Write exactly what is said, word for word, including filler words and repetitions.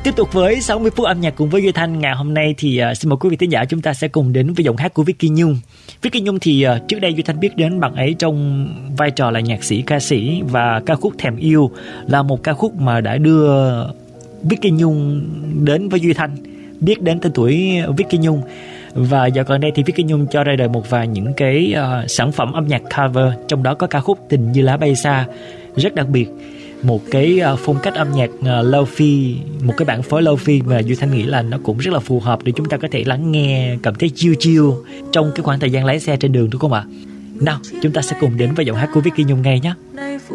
Tiếp tục với sáu mươi phút âm nhạc cùng với Duy Thanh. Ngày hôm nay thì uh, xin mời quý vị thính giả chúng ta sẽ cùng đến với giọng hát của Vicky Nhung. Vicky Nhung thì uh, trước đây Duy Thanh biết đến bạn ấy trong vai trò là nhạc sĩ, ca sĩ, và ca khúc Thèm Yêu là một ca khúc mà đã đưa Vicky Nhung đến với Duy Thanh, biết đến tên tuổi Vicky Nhung. Và dạo gần đây thì Vicky Nhung cho ra đời một vài những cái uh, sản phẩm âm nhạc cover, trong đó có ca khúc Tình Như Lá Bay Xa rất đặc biệt, một cái uh, phong cách âm nhạc uh, lo-fi, một cái bản phối lo-fi mà Duy Thanh nghĩ là nó cũng rất là phù hợp để chúng ta có thể lắng nghe cảm thấy chill chill trong cái khoảng thời gian lái xe trên đường, đúng không ạ? Nào, chúng ta sẽ cùng đến với giọng hát của Vicky Nhung ngay nhé.